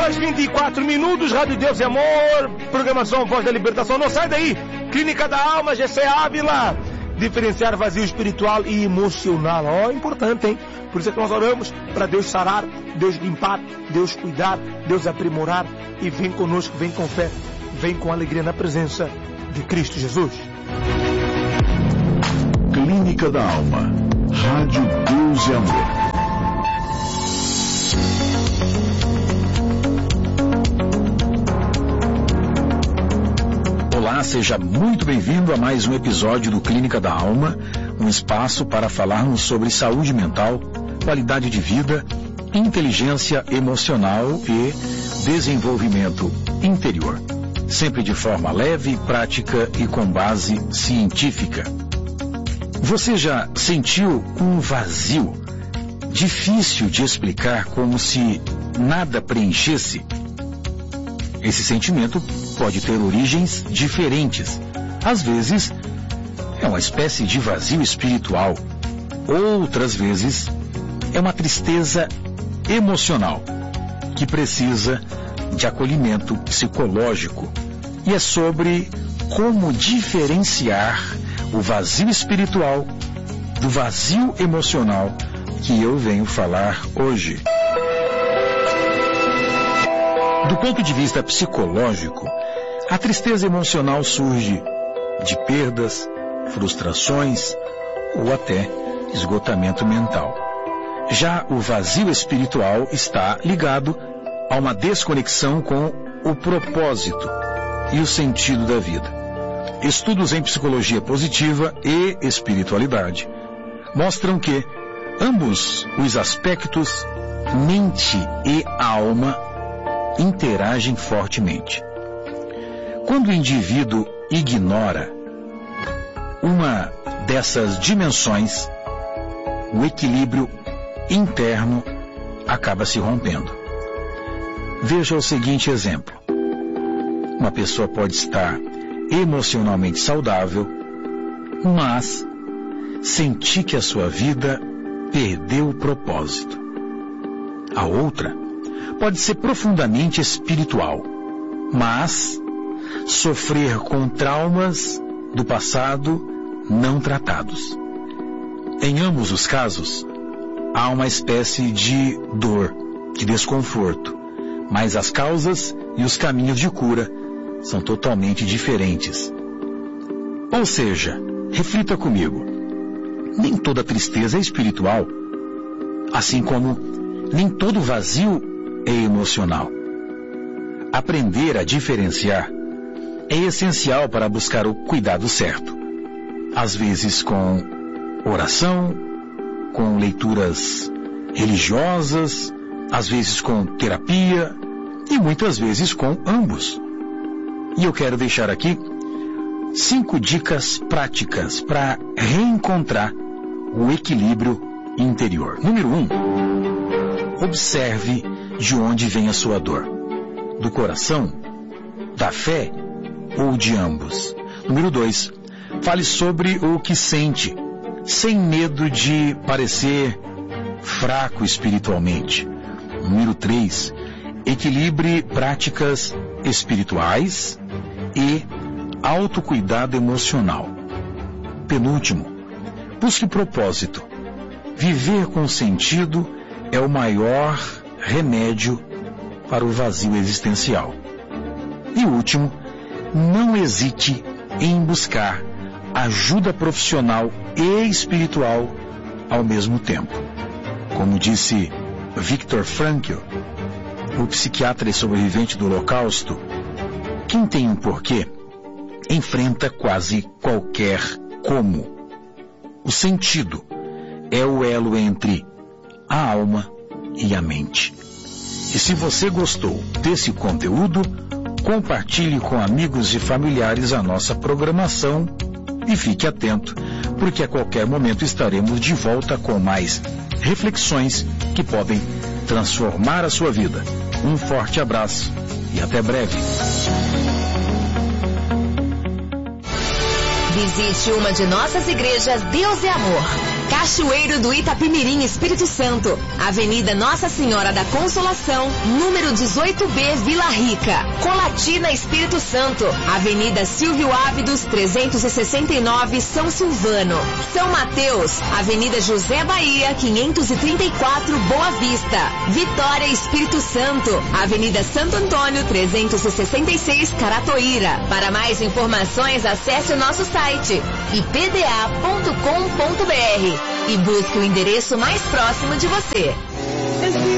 6h24, Rádio Deus e Amor, programação Voz da Libertação. Não sai daí, Clínica da Alma, GC Ávila. Diferenciar vazio espiritual e emocional. Importante, hein? Por isso é que nós oramos para Deus sarar, Deus limpar, Deus cuidar, Deus aprimorar. E vem conosco, vem com fé, vem com alegria na presença de Cristo Jesus. Clínica da Alma, Rádio Deus e Amor. Olá, seja muito bem-vindo a mais um episódio do Clínica da Alma, um espaço para falarmos sobre saúde mental, qualidade de vida, inteligência emocional e desenvolvimento interior, sempre de forma leve, prática e com base científica. Você já sentiu um vazio difícil de explicar, como se nada preenchesse? Esse sentimento pode ter origens diferentes. Às vezes, é uma espécie de vazio espiritual. Outras vezes, é uma tristeza emocional que precisa de acolhimento psicológico. E é sobre como diferenciar o vazio espiritual do vazio emocional que eu venho falar hoje. Do ponto de vista psicológico, a tristeza emocional surge de perdas, frustrações ou até esgotamento mental. Já o vazio espiritual está ligado a uma desconexão com o propósito e o sentido da vida. Estudos em psicologia positiva e espiritualidade mostram que ambos os aspectos, mente e alma, interagem fortemente. Quando o indivíduo ignora uma dessas dimensões, o equilíbrio interno acaba se rompendo. Veja o seguinte exemplo. Uma pessoa pode estar emocionalmente saudável, mas sentir que a sua vida perdeu o propósito. A outra pode ser profundamente espiritual, mas sofrer com traumas do passado não tratados. Em ambos os casos, há uma espécie de dor, de desconforto, mas as causas e os caminhos de cura são totalmente diferentes. Ou seja, reflita comigo, nem toda tristeza é espiritual, assim como nem todo vazio é emocional. Aprender a diferenciar é essencial para buscar o cuidado certo. Às vezes com oração, com leituras religiosas, às vezes com terapia e muitas vezes com ambos. E eu quero deixar aqui 5 dicas práticas para reencontrar o equilíbrio interior. Número 1. Observe de onde vem a sua dor. Do coração? Da fé? Ou de ambos? Número 2. Fale sobre o que sente, sem medo de parecer fraco espiritualmente. Número 3. Equilibre práticas espirituais e autocuidado emocional. Penúltimo, busque propósito. Viver com sentido é o maior remédio para o vazio existencial. E último, não hesite em buscar ajuda profissional e espiritual ao mesmo tempo. Como disse Viktor Frankl, o psiquiatra e sobrevivente do Holocausto, quem tem um porquê enfrenta quase qualquer como. O sentido é o elo entre a alma e a mente. E se você gostou desse conteúdo, compartilhe com amigos e familiares a nossa programação e fique atento, porque a qualquer momento estaremos de volta com mais reflexões que podem transformar a sua vida. Um forte abraço e até breve. Visite uma de nossas igrejas Deus é Amor. Cachoeiro do Itapimirim, Espírito Santo, Avenida Nossa Senhora da Consolação, número 18B, Vila Rica. Colatina, Espírito Santo, Avenida Silvio Ávidos, 369, São Silvano. São Mateus, Avenida José Bahia, 534, Boa Vista. Vitória, Espírito Santo, Avenida Santo Antônio, 366, Caratoíra. Para mais informações, acesse o nosso site ipda.com.br e busque o endereço mais próximo de você.